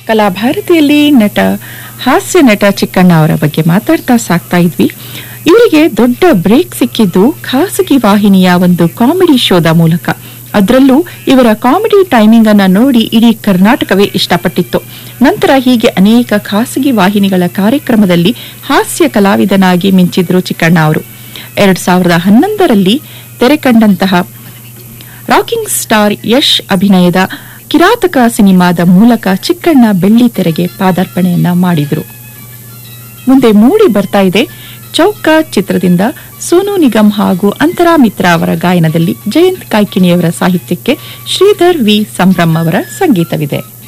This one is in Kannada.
ಕಲಾಭಾರತಿಯಲ್ಲಿ ಹಾಸ್ಯ ನಟ ಚಿಕ್ಕಣ್ಣ ಅವರ ಬಗ್ಗೆ ಮಾತಾಡ್ತಾ ಸಾಕ್ತಾ ಇದ್ವಿ. ಇವರಿಗೆ ದೊಡ್ಡ ಬ್ರೇಕ್ ಸಿಕ್ಕಿದ್ದು ಖಾಸಗಿ ವಾಹಿನಿಯ ಒಂದು ಕಾಮಿಡಿ ಶೋದ ಮೂಲಕ. ಅದರಲ್ಲೂ ಇವರ ಕಾಮಿಡಿ ಟೈಮಿಂಗ್ ಅನ್ನ ನೋಡಿ ಇಡೀ ಕರ್ನಾಟಕವೇ ಇಷ್ಟಪಟ್ಟಿತ್ತು. ನಂತರ ಹೀಗೆ ಅನೇಕ ಖಾಸಗಿ ವಾಹಿನಿಗಳ ಕಾರ್ಯಕ್ರಮದಲ್ಲಿ ಹಾಸ್ಯ ಕಲಾವಿದನಾಗಿ ಮಿಂಚಿದ್ರು ಚಿಕ್ಕಣ್ಣ ಅವರು. 2011ರಲ್ಲಿ ತೆರೆ ಕಂಡಂತಹ ರಾಕಿಂಗ್ ಸ್ಟಾರ್ ಯಶ್ ಅಭಿನಯದ ಕಿರಾತಕ ಸಿನಿಮಾದ ಮೂಲಕ ಚಿಕ್ಕಣ್ಣ ಬೆಳ್ಳಿ ತೆರೆಗೆ ಪಾದಾರ್ಪಣೆಯನ್ನ ಮಾಡಿದ್ರು. ಮುಂದೆ ಮೂಡಿ ಬರ್ತಾ ಇದೆ ಚೌಕ ಚಿತ್ರದಿಂದ ಸೋನು ನಿಗಮ್ ಹಾಗೂ ಅಂತರಾ ಮಿತ್ರ ಅವರ ಗಾಯನದಲ್ಲಿ ಜಯಂತ್ ಕಾಯ್ಕಿಣಿಯವರ ಸಾಹಿತ್ಯಕ್ಕೆ ಶ್ರೀಧರ್ ವಿ ಸಂಭ್ರಮ್ ಅವರ ಸಂಗೀತವಿದೆ.